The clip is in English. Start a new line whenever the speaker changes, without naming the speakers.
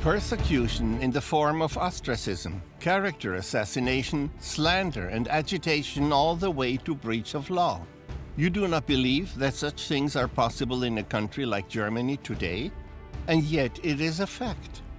Persecution in the form of ostracism, character assassination, slander, and agitation, all the way to breach of law. You do not believe that such things are possible in a country like Germany today? And yet it is a fact.